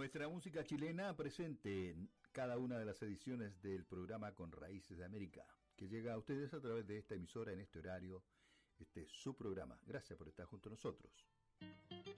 Nuestra música chilena presente en cada una de las ediciones del programa Con Raíces de América, que llega a ustedes a través de esta emisora en este horario, este es su programa. Gracias por estar junto a nosotros.